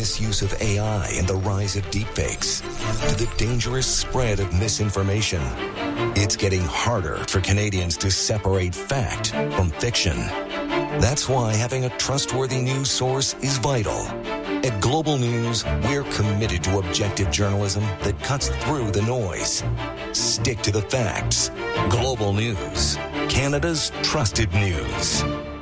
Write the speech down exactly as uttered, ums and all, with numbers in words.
misuse of A I and the rise of deepfakes to the dangerous spread of misinformation, it's getting harder for Canadians to separate fact from fiction. That's why having a trustworthy news source is vital. At Global News, we're committed to objective journalism that cuts through the noise. Stick to the facts. Global News, Canada's trusted news.